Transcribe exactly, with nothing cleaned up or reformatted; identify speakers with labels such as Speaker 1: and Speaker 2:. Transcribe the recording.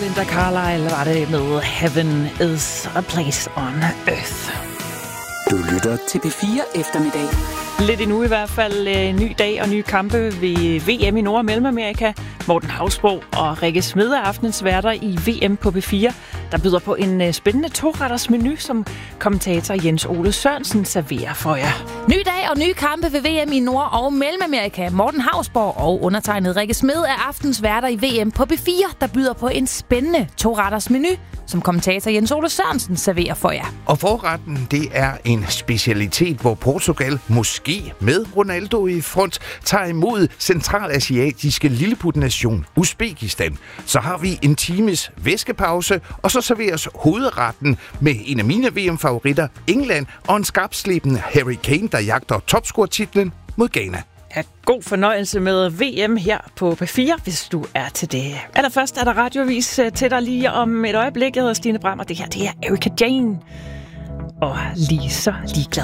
Speaker 1: Belinda Carlisle var det med Heaven is a place on earth.
Speaker 2: Du lytter til P fire Eftermiddag.
Speaker 1: Lidt endnu i hvert fald. En ny dag og nye kampe ved V M i Nord- og Mellemamerika. Morten Hausbro og Rikke Smed er aftens værter i V M på P fire, der byder på en spændende to-retters menu, som kommentator Jens Ole Sørensen serverer for jer.
Speaker 3: Ny dag og nye kampe ved V M i Nord- og Mellemamerika. Morten Hausborg og undertegnet Rikke Smed er aftens værter i V M på P fire, der byder på en spændende to-retters menu, som kommentator Jens Ole Sørensen serverer for jer.
Speaker 4: Og forretten, det er en specialitet, hvor Portugal, måske med Ronaldo i front, tager imod centralasiatiske lilleputnation Uzbekistan. Så har vi en times væskepause, og så serveres hovedretten med en af mine V M-favoritter, England, og en skarpslebende Harry Kane, der jagter topscore-titlen mod Ghana.
Speaker 1: Ja, god fornøjelse med V M her på P fire, hvis du er til det. Allerførst er der radioavis til dig lige om et øjeblik. Jeg hedder Stine Bram, og det her det er Erika Jane. Og lige så ligeglad.